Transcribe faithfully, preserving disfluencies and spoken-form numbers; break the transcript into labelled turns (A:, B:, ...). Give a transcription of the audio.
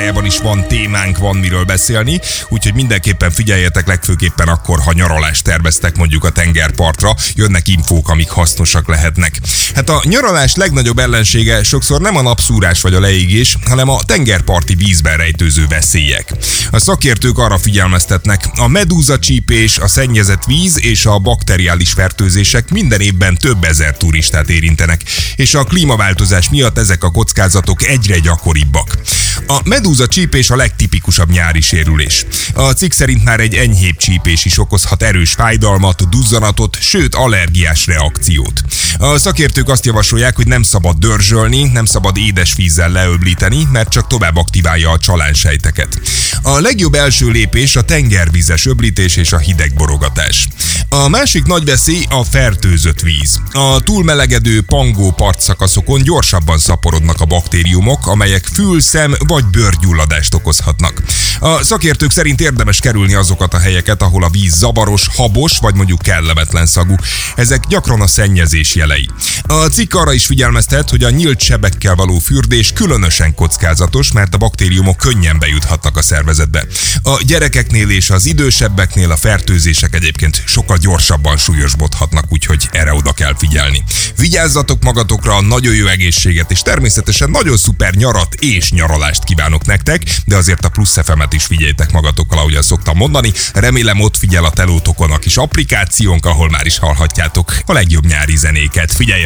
A: témájában is van témánk, van miről beszélni, úgyhogy mindenképpen figyeljetek, legfőképpen akkor, ha nyaralást terveztek mondjuk a tengerpartra, jönnek infók, amik hasznosak lehetnek. Hát a nyaralás legnagyobb ellensége sokszor nem a napszúrás vagy a leégés, hanem a tengerparti vízben rejtőző veszélyek. A szakértők arra figyelmeztetnek, a medúzacsípés, a szennyezett víz és a bakteriális fertőzések minden évben több ezer turistát érintenek, és a klímaváltozás miatt ezek a kockázatok egyre gyakoribbak. A medúzacsípés a legtipikusabb nyári sérülés. A cikk szerint már egy enyhébb csípés is okozhat erős fájdalmat, duzzanatot, sőt allergiás reakciót. A szakértők azt javasolják, hogy nem szabad dörzsölni, nem szabad édes vízzel leöblíteni, mert csak tovább aktiválja a csalánsejteket. A legjobb első lépés a tengervízes öblítés és a hideg-borogatás. A másik nagy veszély a fertőzött víz. A túlmelegedő pangó partszakaszokon gyorsabban szaporodnak a baktériumok, amelyek fül, szem vagy bőrgyulladást okozhatnak. A szakértők szerint érdemes kerülni azokat a helyeket, ahol a víz zavaros, habos vagy mondjuk kellemetlen szagú. Ezek gyakran a szennyezés jelei. A cikk arra is figyelmeztet, hogy a nyílt sebekkel való fürdés különösen kockázatos, mert a baktériumok könnyen bejuthatnak a szervezetbe. A gyerekeknél és az idősebbeknél a fertőzések egyébként sokkal gyorsabban súlyosbodhatnak, úgyhogy erre oda kell figyelni. Vigyázzatok magatokra, nagyon jó egészséget, és természetesen nagyon szuper nyarat és nyaralást kívánok nektek, de azért a Plusz ef emet is figyeljétek magatokkal, ahogyan szoktam mondani. Remélem ott figyel a telótokon a kis applikációnk, ahol már is hallhatjátok a legjobb nyári zenéket. Figyeljetek!